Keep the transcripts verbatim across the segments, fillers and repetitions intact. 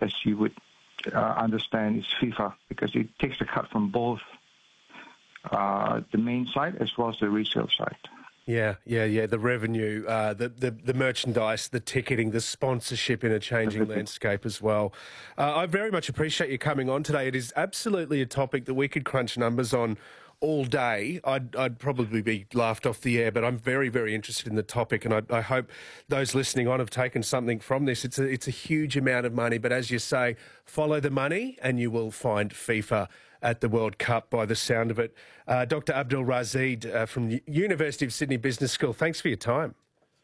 as you would uh, understand, is FIFA, because it takes a cut from both uh, the main site as well as the resale site. Yeah, yeah, yeah. The revenue, uh, the, the the merchandise, the ticketing, the sponsorship in a changing landscape as well. Uh, I very much appreciate you coming on today. It is absolutely a topic that we could crunch numbers on all day. I'd, I'd probably be laughed off the air, but I'm very, very interested in the topic, and I, I hope those listening on have taken something from this. It's a, it's a huge amount of money, but as you say, follow the money and you will find FIFA at the World Cup by the sound of it. Uh, Doctor Abdul Razid uh, from the University of Sydney Business School, thanks for your time.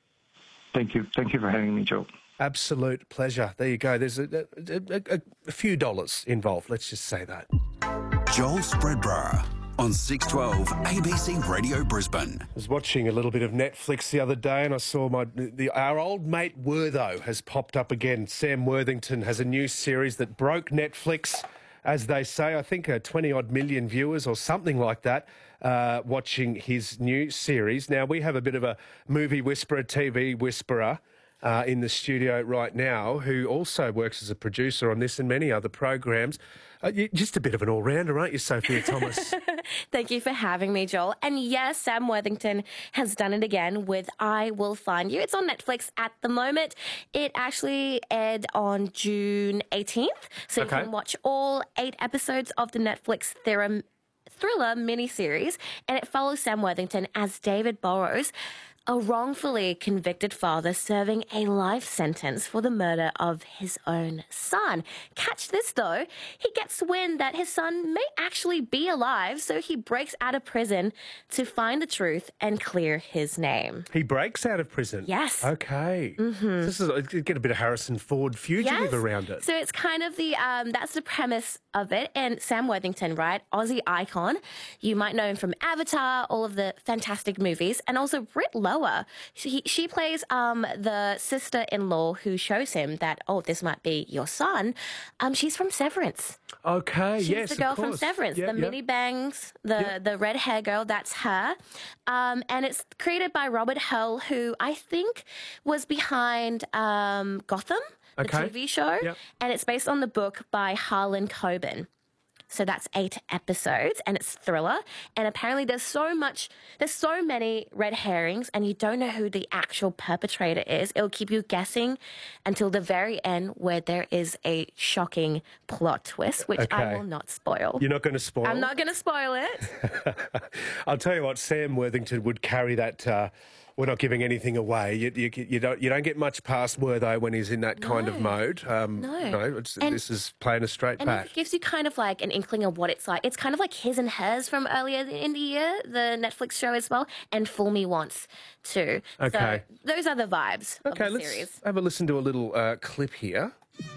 Thank you. Thank you for having me, Joe. Absolute pleasure. There you go. There's a, a, a, a few dollars involved, let's just say that. Joel Spreadborough on six twelve A B C Radio Brisbane. I was watching a little bit of Netflix the other day and I saw my the, our old mate Wortho has popped up again. Sam Worthington has a new series that broke Netflix, as they say. I think uh, twenty-odd million viewers or something like that uh, watching his new series. Now, we have a bit of a movie whisperer, T V whisperer uh, in the studio right now who also works as a producer on this and many other programs. Uh, you're just a bit of an all-rounder, aren't you, Sophia Thomas? Thank you for having me, Joel. And yes, Sam Worthington has done it again with I Will Find You. It's on Netflix at the moment. It actually aired on June eighteenth, so Okay. you can watch all eight episodes of the Netflix thriller, thriller miniseries, and it follows Sam Worthington as David Burrows, a wrongfully convicted father serving a life sentence for the murder of his own son. Catch this, though. He gets wind that his son may actually be alive, so he breaks out of prison to find the truth and clear his name. He breaks out of prison? Yes. Okay. Mm-hmm. This is get a bit of Harrison Ford fugitive Yes. around it. So it's kind of the, um, that's the premise of it. And Sam Worthington, right, Aussie icon. You might know him from Avatar, all of the fantastic movies, and also Britt Lowe. She, she plays um, the sister-in-law who shows him that, oh, this might be your son. Um, she's from Severance. Okay, She's yes, the girl of from course. Severance, Yep, the yep. mini bangs, the, Yep. the red hair girl, that's her. Um, and it's created by Robert Hull, who I think was behind um, Gotham, the Okay. T V show. Yep. And it's based on the book by Harlan Coben. So that's eight episodes, and it's thriller. And apparently there's so much, there's so many red herrings, and you don't know who the actual perpetrator is. It'll keep you guessing until the very end, where there is a shocking plot twist, which I Okay. will not spoil. You're not going to spoil? I'm not going to spoil it. I'll tell you what, Sam Worthington would carry that. Uh, we're not giving anything away. You, you, you don't you don't get much past Wortho when he's in that kind of No. mode. Um, No. no, it's, And- this is playing a straight And bat. it gives you kind of like an inkling of what it's like. It's kind of like His and Hers from earlier in the year, the Netflix show as well, and Fool Me Once too. Okay. So those are the vibes Okay, of the let's series. have a listen to a little uh, clip here.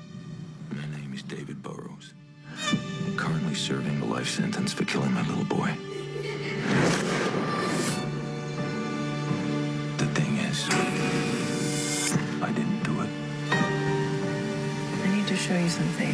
My name is David Burrows. I'm currently serving a life sentence for killing my little boy. The thing is, I didn't do it. I need to show you something.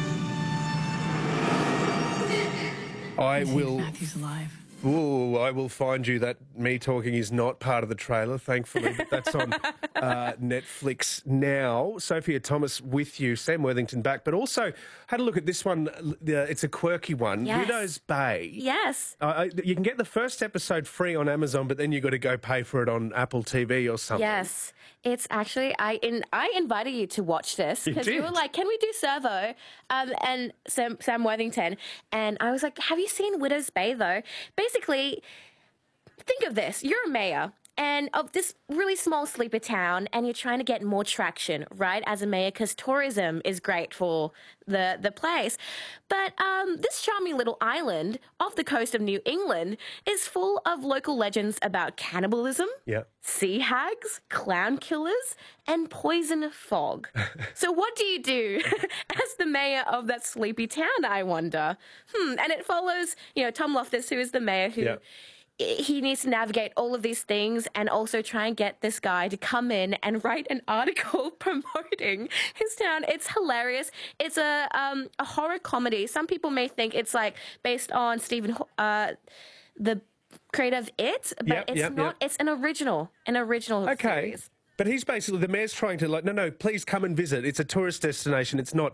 I See if will. Matthew's alive. Ooh, I will find you. That me talking is not part of the trailer, thankfully, but that's on uh, Netflix now. Sophia Thomas with you, Sam Worthington back, but also had a look at this one. Uh, It's a quirky one, Yes. Widow's Bay. Yes. Uh, I- you can get the first episode free on Amazon, but then you've got to go pay for it on Apple T V or something. Yes. It's actually, I in, I invited you to watch this You because you did? were like, can we do Servo? Um, and Sam, Sam Worthington. And I was like, have you seen Widow's Bay though? Basically, think of this. You're a mayor and of this really small sleeper town, and you're trying to get more traction, right, as a mayor, because tourism is great for the, the place. But um, this charming little island off the coast of New England is full of local legends about cannibalism, Yeah. sea hags, clown killers, and poison fog. So what do you do as the mayor of that sleepy town, I wonder? Hmm, and it follows, you know, Tom Loftus, who is the mayor, who... Yeah. He needs to navigate all of these things and also try and get this guy to come in and write an article promoting his town. It's hilarious. It's a um, a horror comedy. Some people may think it's like based on Stephen, uh, the creator of It, but Yep, it's yep, not. yep. It's an original, an original Okay. series. But he's basically, the mayor's trying to, like, no, no, please come and visit. It's a tourist destination. It's not